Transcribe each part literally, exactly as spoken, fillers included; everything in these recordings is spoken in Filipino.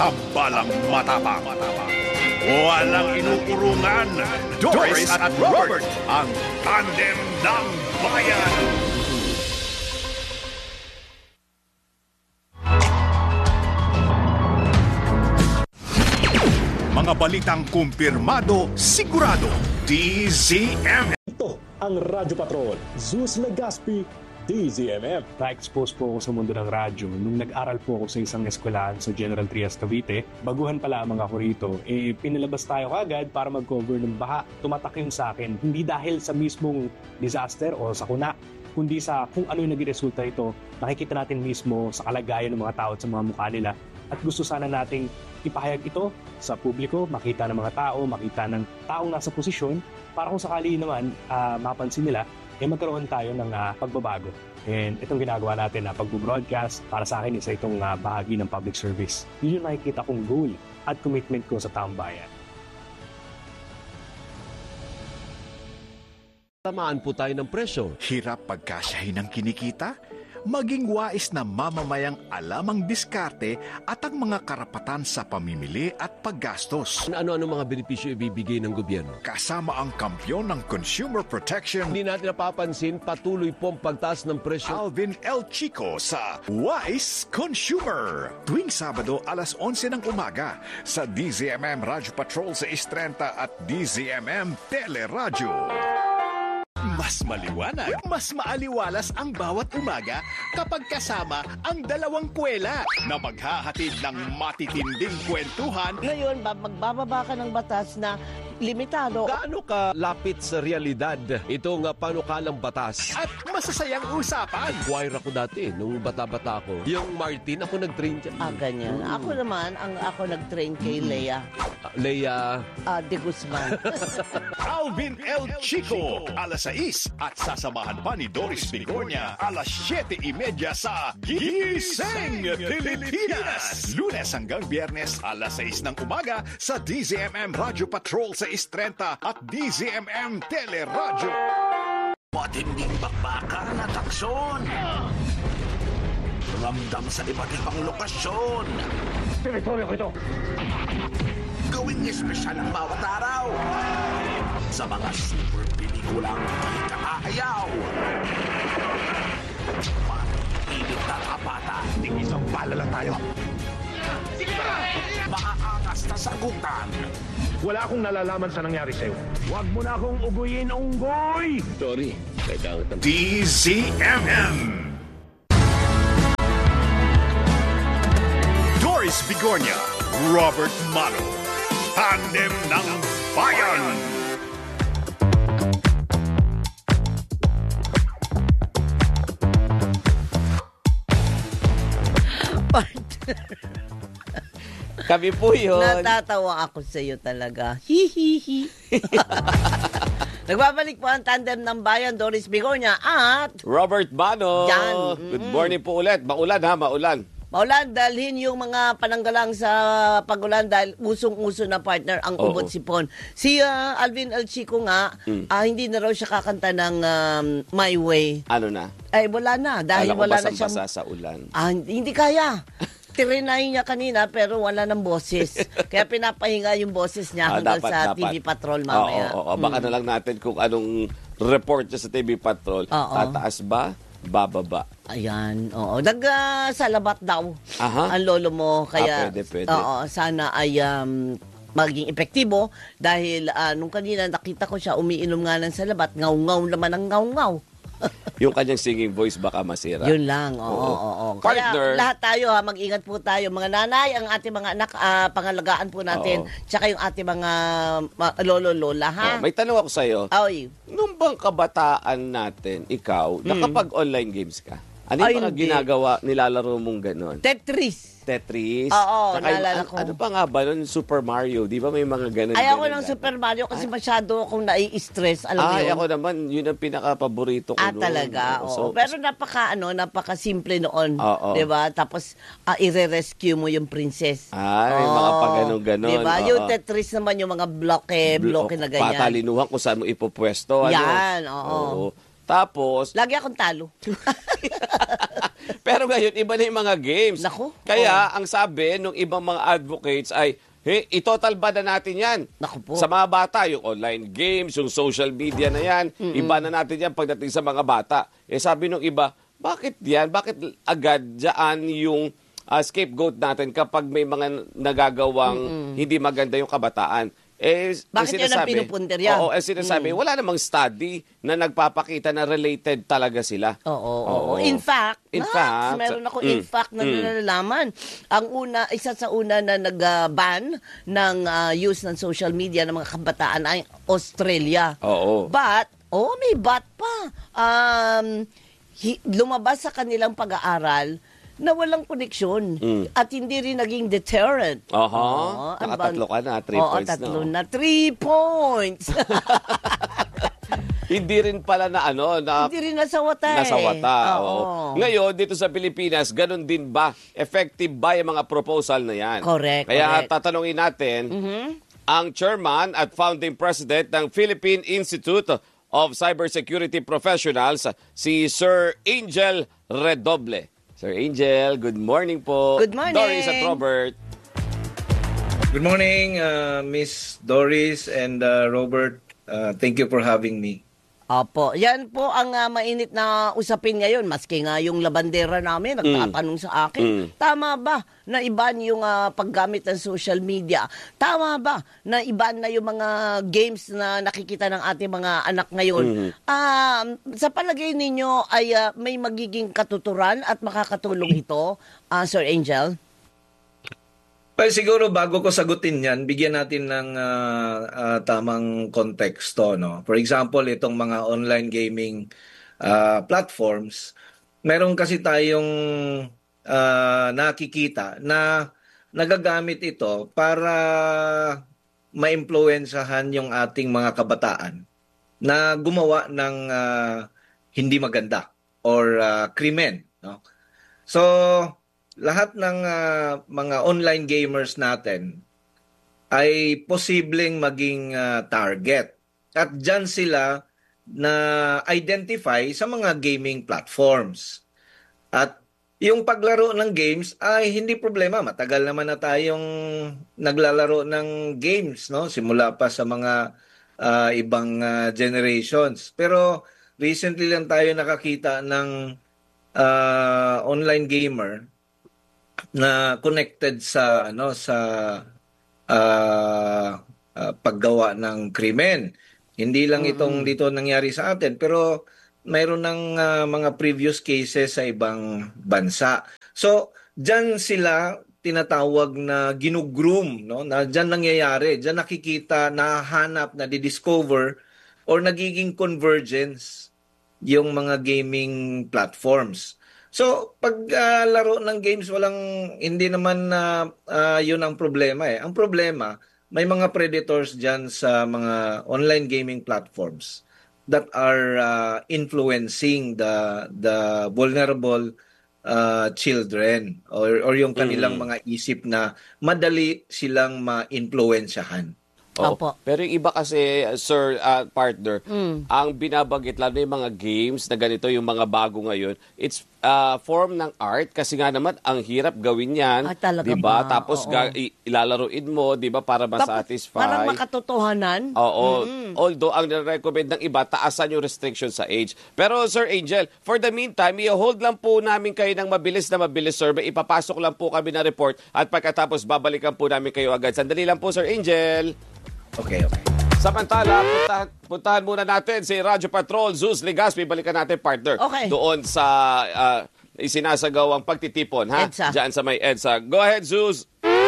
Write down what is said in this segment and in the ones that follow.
tambalang matapang. Walang inuurungan, Doris at Robert, ang tandem ng bayan. Mga balitang kumpirmado, sigurado, D Z M M. Ito ang Radyo Patrol, Zeus Legaspi, D Z M M. Na-expose po ako sa mundo ng radyo nung nag-aral po ako sa isang eskwelahan sa General Trias, Cavite. Baguhan pa lamang ako rito, eh pinalabas tayo kagad para mag-cover ng baha. Tumatak yun sa akin, hindi dahil sa mismong disaster o sakuna, kundi sa kung ano yung naging resulta ito. Nakikita natin mismo sa kalagayan ng mga tao at sa mga mukha nila. At gusto sana nating ipahayag ito sa publiko, makita ng mga tao, makita ng taong nasa posisyon, para kung sakali naman uh, mapansin nila, eh magkaroon tayo ng uh, pagbabago. And itong ginagawa natin na uh, pag-broadcast, para sa akin isa itong uh, bahagi ng public service. Yun yung nakikita kong goal at commitment ko sa taong bayan. Tamaan po tayo ng presyo. Hirap pagkasyahin ng kinikita? Maging wais na mamamayang alam ang diskarte at ang mga karapatan sa pamimili at paggastos. Ano-ano mga benepisyo ibibigay ng gobyerno? Kasama ang kampyon ng consumer protection, Hindi natin napapansin, patuloy pong pagtaas ng presyo. Alvin L. Chico sa Wise Consumer. Tuwing Sabado, alas onse ng umaga sa D Z M M Radyo Patrol sa Istrenta at D Z M M Teleradyo. Mas maliwanag, mas maaliwalas ang bawat umaga kapag kasama ang dalawang kwela na maghahatid ng matitinding kwentuhan. Ngayon, magbababa ka ng batas na limitado. Gaano ka lapit sa realidad itong uh, panukalang batas? At masasayang usapan. Choir ako dati, nung bata-bata ako. Yung Martin, ako nag-train dyan. Ah, ganyan. Mm. Ako naman, ang ako nag-train kay Lea. Uh, Lea. Uh, de Guzman. Alvin L. Chico, alas sais at sasamahan pa ni Doris Bigornia, alas siyete imedya sa Gising Pilipinas. Lunes hanggang Biyernes, alas sais ng umaga sa D Z M M Radyo Patrol sa Istrenta at D Z M M Teleradyo. Matinding bakbakan at aksyon. Ramdam sa iba't ibang lokasyon. Teritoryo ko ito! Gawing espesyal ang bawat araw. Sa mga super pelikulang di kaayaw. Mainit na kapata. Isang bala lang tayo. Maaangas na sagutan. Wala akong nalalaman sa nangyari sa'yo. Huwag mo na akong uguyin, unggoy! Sorry. Kailangan D Z M M. Doris Bigornia, Robert Mano, tandem ng bayan. Kami po yun. Natatawa ako sa iyo talaga. Hihihi. Nagbabalik po ang tandem ng bayan, Doris Bigornia at Robert Mano. Yan. Good morning po ulit. Maulan ha, maulan. Maulan, dalhin yung mga pananggalang sa pagulan dahil usong-uso na partner ang Oo. Ubod Sipon. Si uh, Alvin El Chico nga, Mm. ah, hindi na raw siya kakanta ng um, My Way. Ano na? Ay, wala na. Dahil Alam ko wala na basang-basa siyang... sa ulan. Ah, hindi kaya. Tirinay niya kanina pero wala ng boses. Kaya pinapahinga yung boses niya Ah, hanggang dapat, sa dapat. T V Patrol mamaya. Oo, oo, oo. Baka Mm. na lang natin kung anong report niya sa T V Patrol. Oo. Tataas ba? Bababa. Ayan, oo. Nag-salabat daw Aha. ang lolo mo. Kaya, Ah, pwede, pwede. Oo, sana ay um, maging epektibo dahil uh, nung kanina nakita ko siya umiinom nga ng salabat, ngaw-ngaw naman ang ngaw-ngaw. Yung kanyang singing voice baka masira. Yun lang, oo, oo, oo. Kaya Partner. lahat tayo ha, mag-ingat po tayo. Mga nanay, ang ating mga anak, ah, pangalagaan po natin. Oo. Tsaka yung ating mga ma- lolo-lola, ha? Oh, may tanong ako sa'yo. Oy. Nung bang kabataan natin, ikaw, nakapag-online games ka? Ano Hmm. Ay, yung mga hindi. ginagawa, nilalaro mong ganon? Tetris. Tetris? Oo, Tsaka yung- naalala an- ko. Ano pa nga ba nun? Super Mario, di ba may mga ganon? Ay, ako ganon ng dati? Super Mario kasi masyado akong nai-stress. Alam mo Ay, yun? ako naman, yun ang pinaka-paborito ko Ah, noon. talaga. Oo, Oo. so- Pero napaka, ano, napaka simple noon. Oo. 'Di ba? Tapos, ah, ire-rescue mo yung princess. Ay, mga paganon-ganon. 'Di ba? Oo. Yung Tetris naman, yung mga bloke, bloke na ganyan. Patalinuhan kung saan mo ipopwesto. Ano? Yan, oo. Tapos, Lagi akong talo. Pero ngayon, iba na yung mga games. Naku. Kaya, ang sabi ng ibang mga advocates ay, hey, i-total ban na natin yan. Naku po. Sa mga bata, yung online games, yung social media na yan, Mm-mm. iba na natin yan pagdating sa mga bata. Eh sabi ng iba, bakit yan? Bakit agad dyan yung uh, scapegoat natin kapag may mga nagagawang Mm-mm. hindi maganda yung kabataan? Eh, Bakit eh, yan ang sinasabi- pinupuntirya? Oo, eh sinasabi, Mm. wala namang study na nagpapakita na related talaga sila. Oo, oo, Oo. In fact, In Max, fact, meron ako mm, in fact na mm. nalalaman. Ang una, isa sa una na nag-ban ng ah, use ng social media ng mga kabataan ay Australia. Oo. But, oh, may but pa. Um, hi- lumabas sa kanilang pag-aaral na walang koneksyon Mm. at hindi rin naging deterrent. Aha, Oo, ano ba- nakatatlo ka na, three Oo, points na, tatlo oh. na. Three points. Hindi rin pala na ano, na Hindi rin nasawata eh. nasawata. Oo. Oo. Ngayon, dito sa Pilipinas, ganun din ba? Effective ba yung mga proposal na yan? Correct, Kaya correct. tatanungin natin, Mhm. ang chairman at founding president ng Philippine Institute of Cybersecurity Professionals, si Sir Angel Redoble. Sir Angel, good morning po. Good morning. Doris at Robert. Good morning, uh, Miss Doris and uh, Robert. Uh, thank you for having me. Opo. Yan po ang ah, mainit na usapin ngayon. Maski nga yung labandera namin, nagtatanong sa akin, Mm. tama ba na iban yung ah, paggamit ng social media? Tama ba na iban na yung mga games na nakikita ng ating mga anak ngayon? Mhm. Ah, sa palagay ninyo ay ah, may magiging katuturan at makakatulong ito, ah, Sir Angel? Well, siguro bago ko sagutin yan, bigyan natin ng uh, uh, tamang konteksto. No? For example, itong mga online gaming uh, platforms, meron kasi tayong uh, nakikita na nagagamit ito para ma-impluensyahan yung ating mga kabataan na gumawa ng uh, hindi maganda or uh, krimen. No? So, lahat ng uh, mga online gamers natin ay posibleng maging uh, target. At dyan sila na identify sa mga gaming platforms. At yung paglaro ng games ay hindi problema. Matagal naman na tayong naglalaro ng games, no? Simula pa sa mga uh, ibang uh, generations. Pero recently lang tayo nakakita ng uh, online gamer na connected sa ano sa uh, uh, paggawa ng krimen. Hindi lang itong dito nangyari sa atin, pero mayroon ng uh, mga previous cases sa ibang bansa. So, diyan sila tinatawag na ginugroom, no? Na diyan nangyayari, diyan nakikita, nahanap, na di-discover or nagiging convergence yung mga gaming platforms. So, pag uh, laro ng games, walang, hindi naman na uh, uh, yun ang problema eh. Ang problema, may mga predators dyan sa mga online gaming platforms that are uh, influencing the the vulnerable uh, children or, or yung kanilang Mm. mga isip na madali silang ma-influensyahan. Oo. Opo. Pero yung iba kasi, uh, sir, uh, partner, Mm. ang binabanggit lalo yung mga games na ganito, yung mga bago ngayon, it's uh, form ng art kasi nga naman ang hirap gawin yan. Ah, talaga 'di ba? ba? Tapos Oo. ga- i- ilalaruin mo, 'di ba, para ma-satisfy. Parang makatotohanan. Oo. Although, ang recommend ng iba, taasan yung restriction sa age. Pero, Sir Angel, for the meantime, i-hold lang po namin kayo ng mabilis na mabilis survey. Ipapasok lang po kami na report at pagkatapos babalikan po namin kayo agad. Sandali lang po, Sir Angel. Okay, okay. Samantala, puntahan, puntahan muna natin si Radyo Patrol, Zeus Legaspi. Balikan natin, partner. Okay. Doon sa uh, isinasagawang pagtitipon, ha? EDSA. Diyan sa may EDSA. Go ahead, Zeus.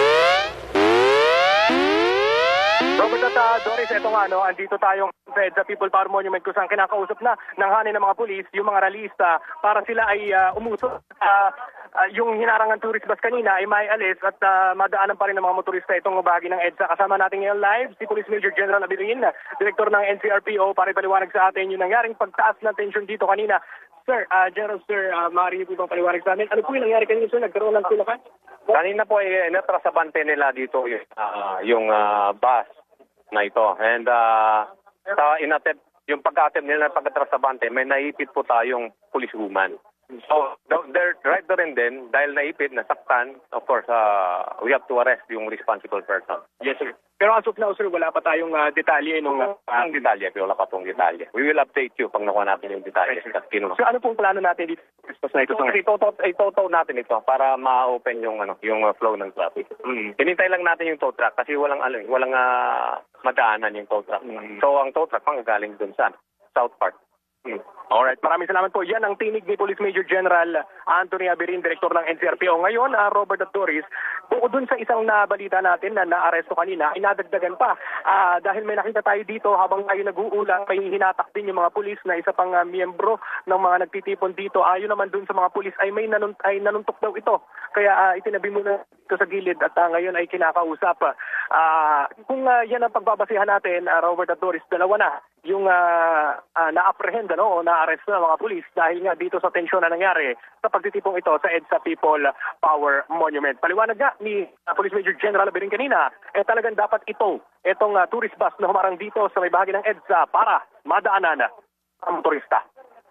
Robert at uh, Doris, eto nga, no, andito tayong sa People Power Monument kung saan kinakausap na ng hanin ng mga pulis, yung mga ralista, para sila ay uh, umusok. Uh, uh, yung hinarangan tourist bus kanina ay may alis at uh, madaanan pa rin ng mga motorista itong bahagi ng EDSA. Kasama natin ngayon live si Police Major General Abirin, Direktor ng N C R P O, para ipaliwanag sa atin yung nangyaring pagtaas ng tension dito kanina. Sir, uh, General Sir, uh, maaari niyo po bang paliwanag sa amin? Ano po yung nangyari kanina, sir? Nagkaroon ng tulakan? Kanina po ay natrasabante nila dito yung, uh, yung uh, bus na ito. And uh, sa inattempt, yung pag-attempt nila ng pagkatrasabante, may naipit po tayong policewoman. So, they're right there and then, dahil naipit, nasaktan, of course, uh, we have to arrest yung responsible person. Yes, sir. Pero as of now, sir, wala pa tayong uh, detalye nung... Uh, Ang detalye, pero wala pa pong detalye. We will update you pag nakuha natin yung detalye. So ano pong plano natin dito? Na ito, So, itotow, itotow natin ito para ma-open yung ano, yung uh, flow ng traffic. Mm. Hinintay lang natin yung tow truck kasi walang ano, eh, walang uh, madaanan yung tow truck. Mm. So ang tow truck manggagaling dun sa South Park. Hmm. Alright, maraming salamat po. Yan ang tinig ni Police Major General Anthony Abirin, Direktor ng N C R P O. Ngayon, uh, Robert at Doris, bukod dun sa isang nabalita natin na naaresto kanina, inadagdagan pa. Uh, dahil may nakita tayo dito habang tayo nag-uula, may hinatak din yung mga pulis na isa pang uh, miyembro ng mga nagtitipon dito. Ayon naman dun sa mga pulis ay may nanun ay nanuntok daw ito. Kaya uh, itinabi muna ito sa gilid at uh, ngayon ay kinakausap. Uh, kung uh, yan ang pagbabasihan natin, uh, Robert at Doris, dalawa na yung uh, uh, na-apprehend ano, o na-arrest na mga pulis dahil nga dito sa tensyon na nangyari sa pagtitipong ito sa EDSA People Power Monument. Paliwanag nga ni uh, Police Major General Abirin kanina, eh talagang dapat ito, itong uh, tourist bus na humarang dito sa may bahagi ng EDSA para madaanan ang turista.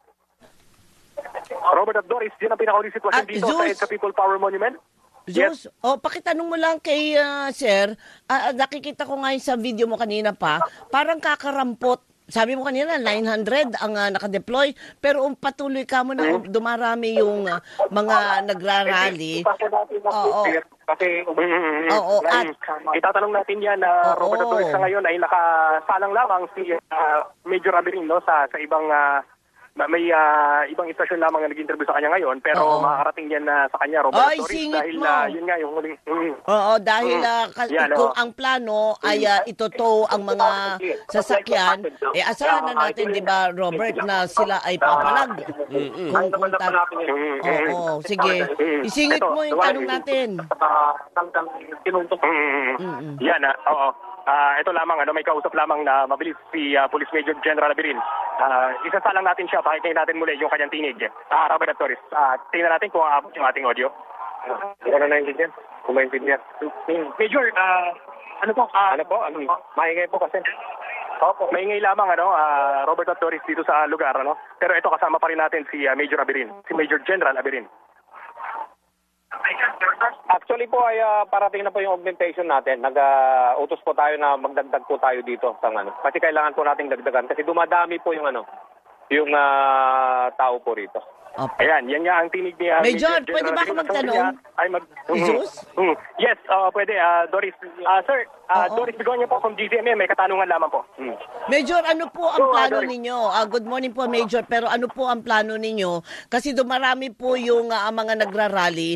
Robert at Doris, yun ang pinakauling sitwasyon Ah, dito Zeus. sa EDSA People Power Monument. Zeus, oh, pakitanong mo lang kay uh, Sir, uh, nakikita ko ngayon sa video mo kanina pa, parang kakarampot. Sabi mo kanina, nine hundred ang uh, nakadeploy, pero um, patuloy ka mo na um, dumarami yung uh, mga nagrarally. Oo. Kasi, Oo, at itatanong natin yan na uh, Oo. Robert at Doris sa ngayon ay nakasalang lamang si uh, Major Abirin no, sa, sa ibang... Uh, may uh, ibang istasyon lamang na nag-interview sa kanya ngayon, pero Oo. makakarating yan na sa kanya, Robert Ay, at Doris, singit dahil mo. uh, yun nga yung huling... Mm. Oo, dahil Mm. uh, ka- Yan, kung oo. ang plano ay uh, itotow ang mga sasakyan, eh asahan na natin, di ba, Robert, na sila ay papalag. Kung, kung ta- Oo, sige. Isingit mo yung tanong natin. Mm. Yan, ah, oo. Ah, ito lamang, ano, may kausap lamang na mabilis si uh, Police Major General Abirin. Uh, isasalang natin siya, pakinggan natin muli yung kanyang tinig. Ah, Robert at Doris, uh, tingnan natin kung aabot yung ating audio. Hindi ko na naintindihan. Kung maintindihan. Major, ah, ano po? Ah, Ano po? Ano? Maingay po kasi. Opo, maingay lamang, ano, ah, Robert at Doris dito sa lugar, ano. Pero ito, kasama pa rin natin si ah, Major Abirin, si Major General Abirin. Actually po ay uh, parating na po yung augmentation natin. Nag-utos po tayo na magdagdag po tayo dito sa ano. Kasi kailangan po nating dagdagan kasi dumadami po yung ano, yung uh, tao po rito. Opo. Ayan, yan nga ang tinig ni uh, Major, Major pwede General ba ako Abirin. magtanong? Ang sabi niya Ay mag Jesus? Mhm. Mhm. Yes, uh, pwede uh, Doris. Uh, sir, uh, Oo. Doris Begonia po from G C M A, may katanungan lamang po. Mhm. Major, ano po ang So, plano Doris. ninyo? Ah, good morning po, Major. Pero ano po ang plano ninyo? Kasi dumarami po yung ah, mga nagrarally